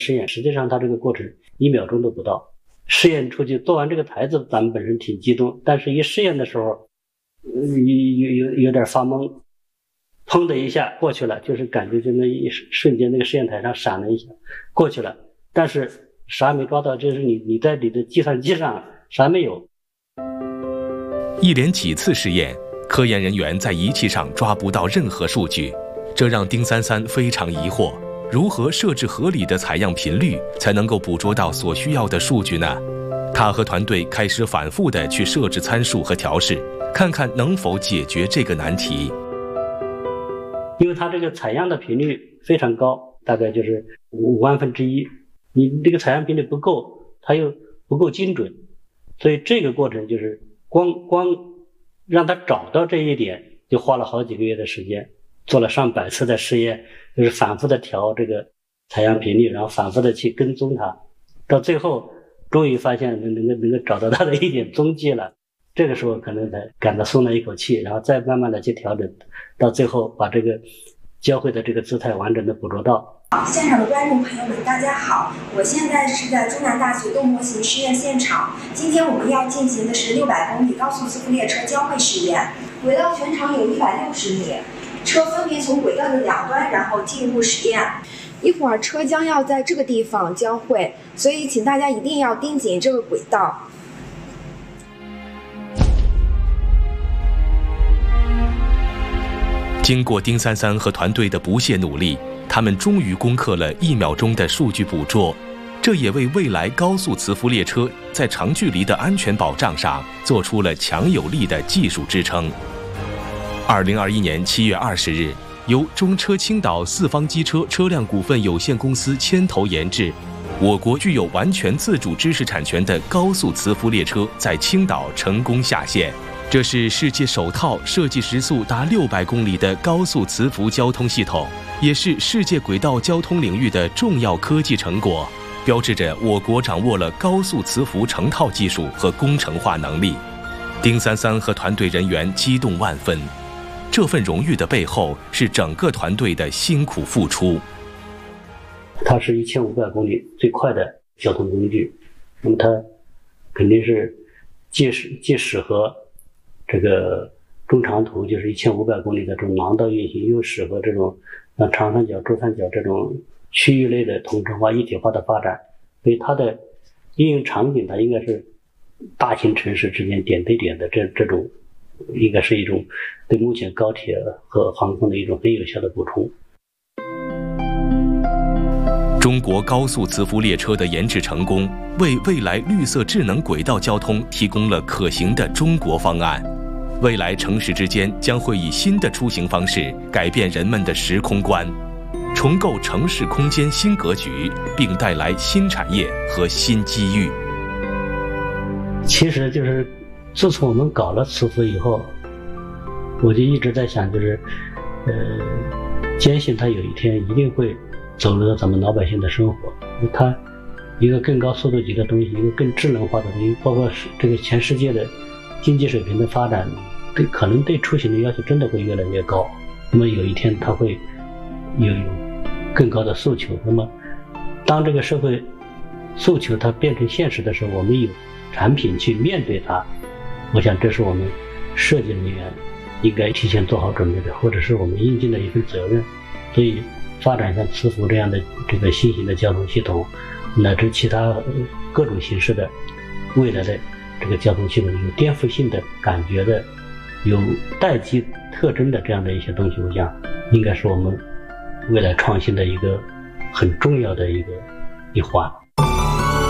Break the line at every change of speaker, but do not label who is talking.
试验，实际上它这个过程1秒钟都不到。试验出去做完这个台子，咱们本身挺激动，但是一试验的时候，有点发懵，砰的一下过去了，就是感觉就那一瞬间那个试验台上闪了一下，过去了，但是啥没抓到，就是你在你的计算机上啥没有。
一连几次试验，科研人员在仪器上抓不到任何数据，这让丁三三非常疑惑。如何设置合理的采样频率，才能够捕捉到所需要的数据呢？他和团队开始反复地去设置参数和调试，看看能否解决这个难题。
因为它这个采样的频率非常高，大概就是5万分之一，你这个采样频率不够，它又不够精准，所以这个过程就是光让它找到这一点，就花了好几个月的时间。做了上百次的试验，就是反复的调这个采样频率，然后反复的去跟踪它，到最后终于发现能够找到它的一点踪迹了。这个时候可能才感到松了一口气，然后再慢慢的去调整，到最后把这个交汇的这个姿态完整的捕捉到。
现场的观众朋友们，大家好，我现在是在中南大学动模型试验现场。今天我们要进行的是600公里高速磁浮列车交汇试验，轨道全长有160米。车分别从轨道的两端，然后进入实验。一会儿车将要在这个地方交汇，所以请大家一定要盯紧这个轨道。
经过丁三三和团队的不懈努力，他们终于攻克了1秒钟的数据捕捉，这也为未来高速磁浮列车在长距离的安全保障上做出了强有力的技术支撑。2021年7月20日，由中车青岛四方机车车辆股份有限公司牵头研制，我国具有完全自主知识产权的高速磁浮列车在青岛成功下线。这是世界首套设计时速达600公里的高速磁浮交通系统，也是世界轨道交通领域的重要科技成果，标志着我国掌握了高速磁浮成套技术和工程化能力。丁三三和团队人员激动万分。这份荣誉的背后是整个团队的辛苦付出。
它是1500公里最快的交通工具，那么它肯定是既适合这个中长途，就是1500公里的这种廊道运行，又适合这种长三角、珠三角这种区域类的同城化、一体化的发展。所以它的应用场景，它应该是大型城市之间点对点的这种，应该是一种对目前高铁和航空的一种很有效的补充。
中国高速磁浮列车的研制成功，为未来绿色智能轨道交通提供了可行的中国方案。未来城市之间将会以新的出行方式改变人们的时空观，重构城市空间新格局，并带来新产业和新机遇。
其实就是自从我们搞了磁浮以后，我就一直在想，就是坚信它有一天一定会走入到咱们老百姓的生活。它一个更高速度级的东西，一个更智能化的东西，包括这个全世界的经济水平的发展，可能对出行的要求真的会越来越高。那么有一天它会有更高的诉求。那么当这个社会诉求它变成现实的时候，我们有产品去面对它，我想这是我们设计人员应该提前做好准备的，或者是我们应尽的一份责任。所以发展像磁浮这样的这个新型的交通系统，乃至其他各种形式的未来的这个交通系统，有颠覆性的感觉的，有代际特征的这样的一些东西，我想应该是我们未来创新的一个很重要的一环。